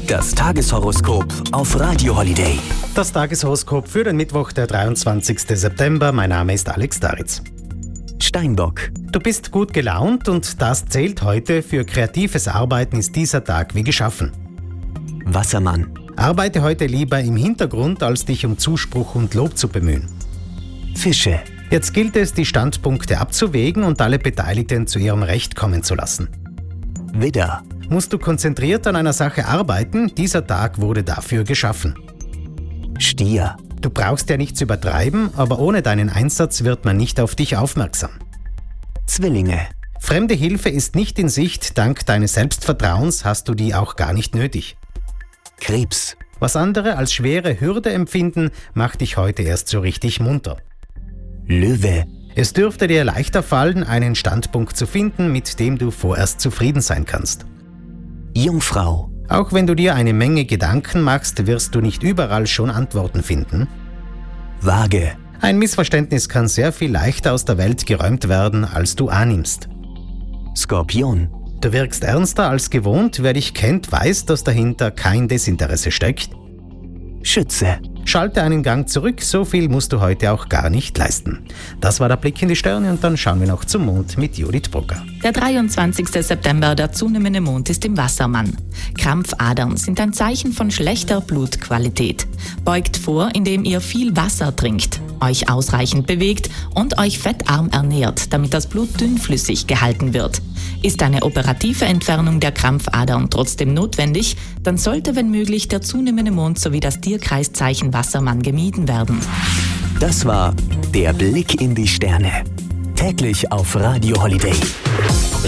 Das Tageshoroskop auf Radio Holiday. Das Tageshoroskop für den Mittwoch, der 23. September. Mein Name ist Alex Daritz. Steinbock. Du bist gut gelaunt und das zählt heute. Für kreatives Arbeiten ist dieser Tag wie geschaffen. Wassermann. Arbeite heute lieber im Hintergrund, als dich um Zuspruch und Lob zu bemühen. Fische. Jetzt gilt es, die Standpunkte abzuwägen und alle Beteiligten zu ihrem Recht kommen zu lassen. Widder. Musst du konzentriert an einer Sache arbeiten, dieser Tag wurde dafür geschaffen. Stier. Du brauchst ja nichts übertreiben, aber ohne deinen Einsatz wird man nicht auf dich aufmerksam. Zwillinge. Fremde Hilfe ist nicht in Sicht, dank deines Selbstvertrauens hast du die auch gar nicht nötig. Krebs. Was andere als schwere Hürde empfinden, macht dich heute erst so richtig munter. Löwe. Es dürfte dir leichter fallen, einen Standpunkt zu finden, mit dem du vorerst zufrieden sein kannst. Jungfrau. Auch wenn du dir eine Menge Gedanken machst, wirst du nicht überall schon Antworten finden. Waage. Ein Missverständnis kann sehr viel leichter aus der Welt geräumt werden, als du annimmst. Skorpion. Du wirkst ernster als gewohnt, wer dich kennt, weiß, dass dahinter kein Desinteresse steckt. Schütze. Schalte einen Gang zurück, so viel musst du heute auch gar nicht leisten. Das war der Blick in die Sterne und dann schauen wir noch zum Mond mit Judith Brugger. Der 23. September, der zunehmende Mond ist im Wassermann. Krampfadern sind ein Zeichen von schlechter Blutqualität. Beugt vor, indem ihr viel Wasser trinkt, euch ausreichend bewegt und euch fettarm ernährt, damit das Blut dünnflüssig gehalten wird. Ist eine operative Entfernung der Krampfadern trotzdem notwendig, dann sollte, wenn möglich, der zunehmende Mond sowie das Tierkreiszeichen Wassermann gemieden werden. Das war der Blick in die Sterne. Täglich auf Radio Holiday.